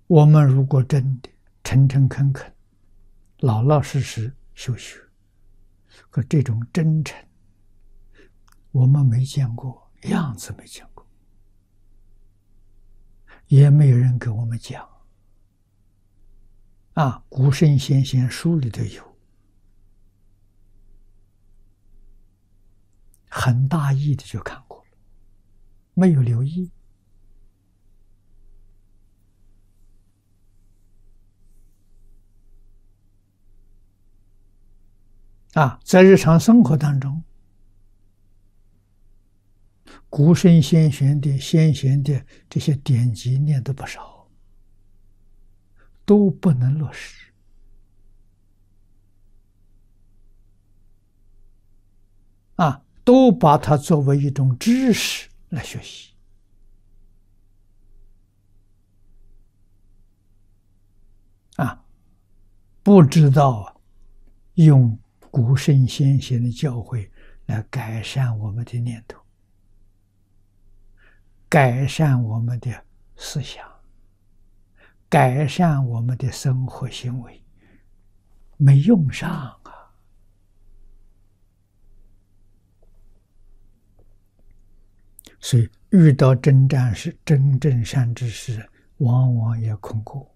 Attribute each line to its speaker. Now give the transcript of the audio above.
Speaker 1: 我们如果真的诚诚恳恳、老老实实修学，可这种真诚，我们没见过，样子没见过，也没有人给我们讲。古圣先贤书里头有，很大意的就看过了，没有留意。在日常生活当中，古圣先贤的这些典籍念得不少，都不能落实。都把它作为一种知识来学习。不知道用古圣先贤的教诲来改善我们的念头，改善我们的思想，改善我们的生活行为，没用上啊。所以遇到真正善知识，往往也空过。